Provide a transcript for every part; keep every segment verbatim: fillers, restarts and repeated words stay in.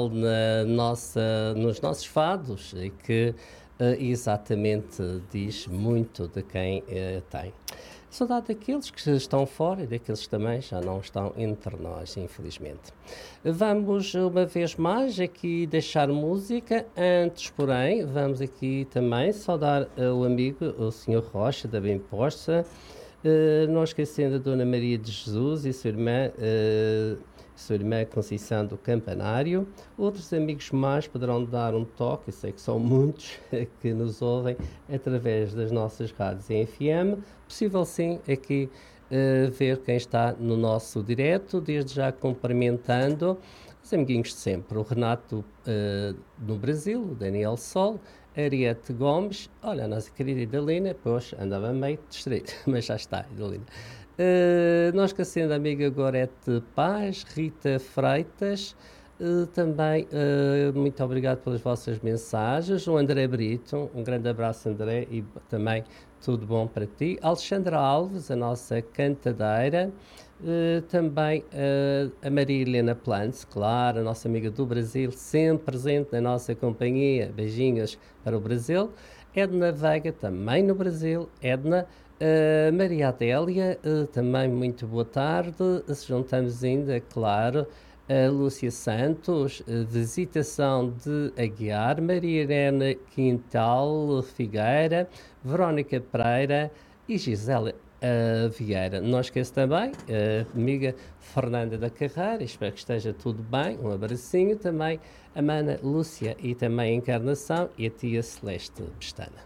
na nossa, nos nossos fados e que uh, exatamente diz muito de quem uh, tem. Saudade daqueles que estão fora e daqueles que também já não estão entre nós, infelizmente. Vamos uma vez mais aqui deixar música. Antes, porém, vamos aqui também saudar uh, o amigo, o senhor Rocha, da Bem Posta, uh, não esquecendo a Dona Maria de Jesus e sua irmã, uh, sua irmã Conceição do Campanário. Outros amigos mais poderão dar um toque, eu sei que são muitos que nos ouvem através das nossas rádios em F M. Possível sim aqui uh, ver quem está no nosso direto, desde já cumprimentando os amiguinhos de sempre, o Renato uh, no Brasil, o Daniel Sol, Ariete Gomes, olha, a nossa querida Idalina, pois andava meio distraída, mas já está, Idalina. Uh, nós esquecendo a amiga Gorete Paz, Rita Freitas, uh, também uh, muito obrigado pelas vossas mensagens, o André Brito, um grande abraço André e também tudo bom para ti, Alexandra Alves, a nossa cantadeira, uh, também uh, a Maria Helena Plantz, claro, a nossa amiga do Brasil, sempre presente na nossa companhia, beijinhos para o Brasil, Edna Veiga, também no Brasil, Edna. Uh, Maria Adélia, uh, também muito boa tarde. Se juntamos ainda, claro, a Lúcia Santos, uh, visitação de Aguiar, Maria Irene Quintal Figueira, Verónica Pereira e Gisela uh, Vieira. Não esqueço também a uh, amiga Fernanda da Carreira, espero que esteja tudo bem. Um abracinho também a Mana Lúcia e também a Encarnação e a tia Celeste Pestana.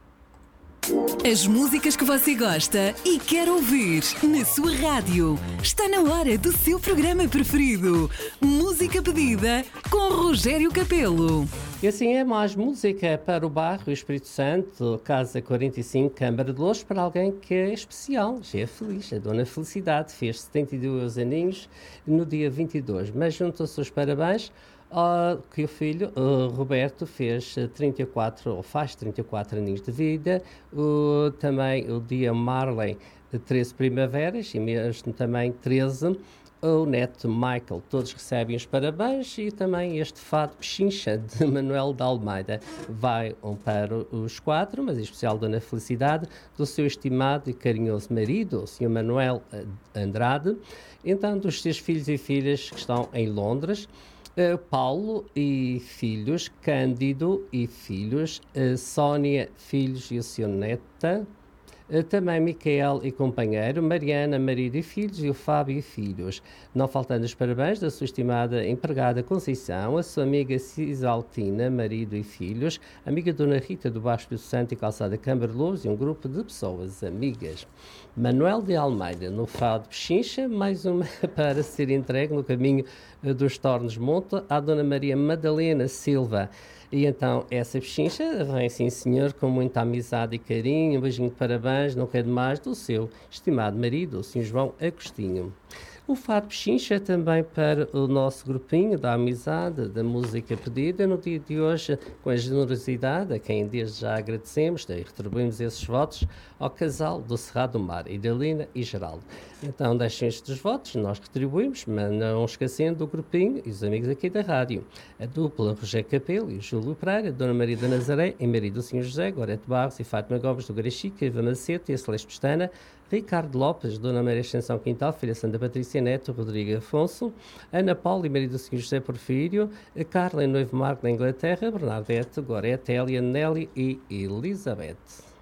As músicas que você gosta e quer ouvir na sua rádio. Está na hora do seu programa preferido. Música pedida com Rogério Capelo. E assim é mais música para o bairro Espírito Santo, Casa quarenta e cinco, Câmara de Louros, para alguém que é especial, já é feliz. A Dona Felicidade fez setenta e dois aninhos no dia vinte e dois, mas juntam-se os parabéns Uh, que o filho, uh, Roberto, fez uh, trinta e quatro, ou faz trinta e quatro aninhos de vida, uh, também o dia Marley, uh, treze primaveras, e mesmo também treze, uh, o neto Michael, todos recebem os parabéns, e também este fado Pechincha, de Manuel de Almeida, vai um para os quatro, mas em especial Dona Felicidade, do seu estimado e carinhoso marido, o senhor Manuel Andrade, então dos seus filhos e filhas que estão em Londres, Uh, Paulo e filhos, Cândido e filhos, uh, Sónia, filhos e o seu neta, uh, também Micael e companheiro, Mariana, marido e filhos e o Fábio e filhos. Não faltando os parabéns da sua estimada empregada Conceição, a sua amiga Cisaltina, marido e filhos, a amiga Dona Rita do Baixo do Santo e Calçada Câmara de Louros e um grupo de pessoas amigas. Manuel de Almeida, no fado Pechincha, mais uma para ser entregue no caminho dos Tornos Monte à Dona Maria Madalena Silva. E então essa Pechincha vem, sim senhor, com muita amizade e carinho, um beijinho de parabéns, não quero mais, do seu estimado marido, o senhor João Agostinho. O fado Pechincha também para o nosso grupinho da amizade, da música pedida, no dia de hoje, com a generosidade, a quem desde já agradecemos, e retribuímos esses votos ao casal do Cerrado do Mar, Idalina e Geraldo. Então deixem estes votos, nós retribuímos, mas não esquecendo do grupinho e os amigos aqui da rádio. A dupla Rogério Capelo e o Júlio Pereira, Dona Maria da Nazaré, em marido do senhor José, Gorete Barros e Fátima Gomes do Garachica, Eva Macedo e a Celeste Pestana, Ricardo Lopes, Dona Maria Ascensão Quintal, filha Santa Patrícia Neto, Rodrigo Afonso, Ana Paula e marido do senhor José Porfírio, a Carla e noivo Marco da Inglaterra, Bernadette, Gorete, Elia, Nelly e Elizabeth.